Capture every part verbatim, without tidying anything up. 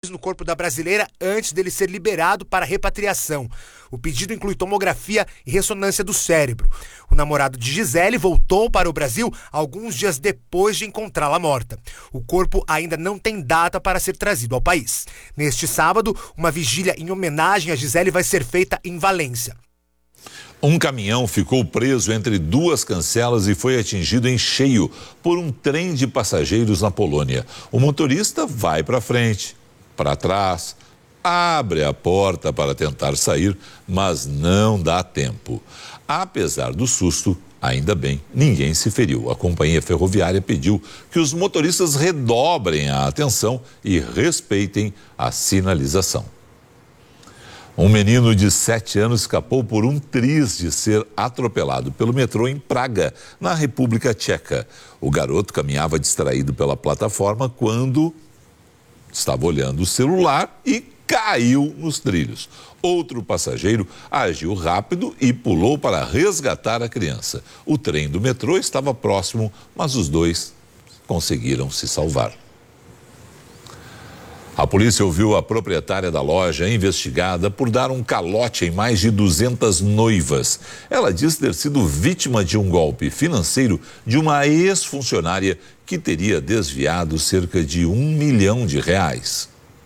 no corpo da brasileira antes dele ser liberado para repatriação. O pedido inclui tomografia e ressonância do cérebro. O namorado de Gisele voltou para o Brasil alguns dias depois de encontrá-la morta. O corpo ainda não tem data para ser trazido ao país. Neste sábado, uma vigília em homenagem a Gisele vai ser feita em Valência. Um caminhão ficou preso entre duas cancelas e foi atingido em cheio por um trem de passageiros na Polônia. O motorista vai para frente, para trás, abre a porta para tentar sair, mas não dá tempo. Apesar do susto, ainda bem, ninguém se feriu. A companhia ferroviária pediu que os motoristas redobrem a atenção e respeitem a sinalização. Um menino de sete anos escapou por um triz de ser atropelado pelo metrô em Praga, na República Tcheca. O garoto caminhava distraído pela plataforma quando estava olhando o celular e caiu nos trilhos. Outro passageiro agiu rápido e pulou para resgatar a criança. O trem do metrô estava próximo, mas os dois conseguiram se salvar. A polícia ouviu a proprietária da loja investigada por dar um calote em mais de duzentas noivas. Ela diz ter sido vítima de um golpe financeiro de uma ex-funcionária que teria desviado cerca de um milhão de reais.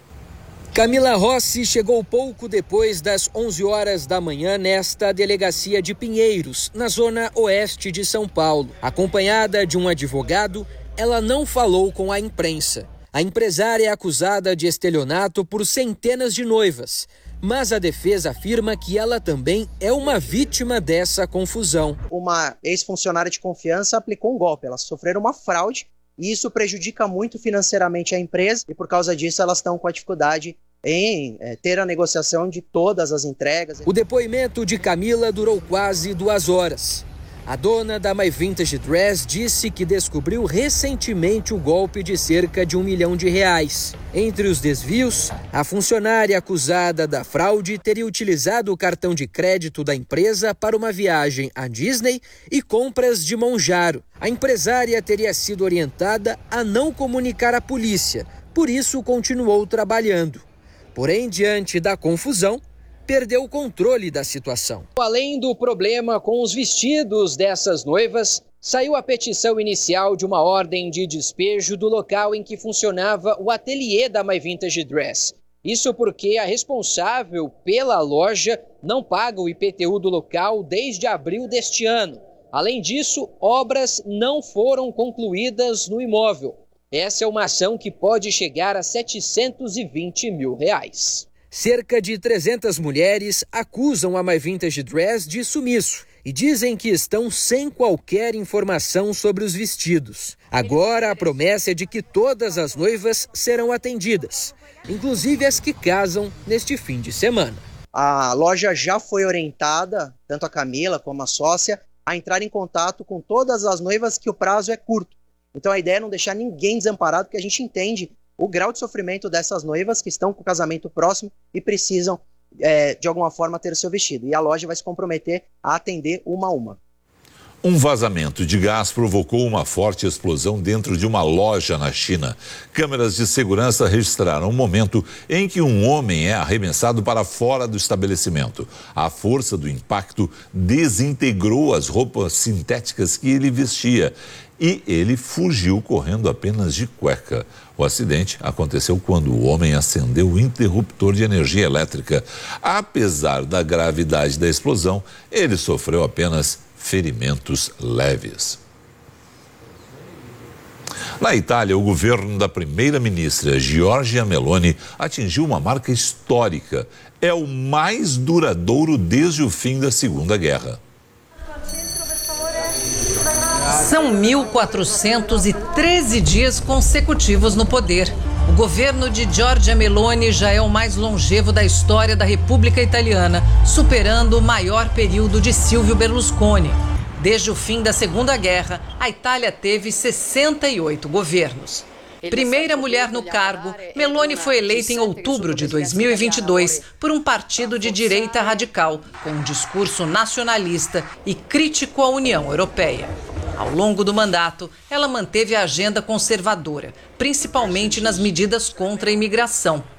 Camila Rossi chegou pouco depois das onze horas da manhã nesta delegacia de Pinheiros, na zona oeste de São Paulo. Acompanhada de um advogado, ela não falou com a imprensa. A empresária é acusada de estelionato por centenas de noivas, mas a defesa afirma que ela também é uma vítima dessa confusão. Uma ex-funcionária de confiança aplicou um golpe, elas sofreram uma fraude e isso prejudica muito financeiramente a empresa e por causa disso elas estão com a dificuldade em é, ter a negociação de todas as entregas. O depoimento de Camila durou quase duas horas. A dona da My Vintage Dress disse que descobriu recentemente o golpe de cerca de um milhão de reais. Entre os desvios, a funcionária acusada da fraude teria utilizado o cartão de crédito da empresa para uma viagem à Disney e compras de Monjaro. A empresária teria sido orientada a não comunicar à polícia, por isso continuou trabalhando. Porém, diante da confusão, perdeu o controle da situação. Além do problema com os vestidos dessas noivas, saiu a petição inicial de uma ordem de despejo do local em que funcionava o ateliê da My Vintage Dress. Isso porque a responsável pela loja não paga o I P T U do local desde abril deste ano. Além disso, obras não foram concluídas no imóvel. Essa é uma ação que pode chegar a setecentos e vinte mil reais. Cerca de trezentas mulheres acusam a My Vintage Dress de sumiço e dizem que estão sem qualquer informação sobre os vestidos. Agora a promessa é de que todas as noivas serão atendidas, inclusive as que casam neste fim de semana. A loja já foi orientada, tanto a Camila como a sócia, a entrar em contato com todas as noivas que o prazo é curto. Então a ideia é não deixar ninguém desamparado, porque a gente entende o grau de sofrimento dessas noivas que estão com o casamento próximo e precisam, é, de alguma forma, ter o seu vestido. E a loja vai se comprometer a atender uma a uma. Um vazamento de gás provocou uma forte explosão dentro de uma loja na China. Câmeras de segurança registraram o momento em que um homem é arremessado para fora do estabelecimento. A força do impacto desintegrou as roupas sintéticas que ele vestia e ele fugiu correndo apenas de cueca. O acidente aconteceu quando o homem acendeu o interruptor de energia elétrica. Apesar da gravidade da explosão, ele sofreu apenas ferimentos leves. Na Itália, o governo da primeira-ministra Giorgia Meloni atingiu uma marca histórica. É o mais duradouro desde o fim da Segunda Guerra. São mil quatrocentos e treze dias consecutivos no poder. O governo de Giorgia Meloni já é o mais longevo da história da República Italiana, superando o maior período de Silvio Berlusconi. Desde o fim da Segunda Guerra, a Itália teve sessenta e oito governos. Primeira mulher no cargo, Meloni foi eleita em outubro de dois mil e vinte e dois por um partido de direita radical, com um discurso nacionalista e crítico à União Europeia. Ao longo do mandato, ela manteve a agenda conservadora, principalmente nas medidas contra a imigração.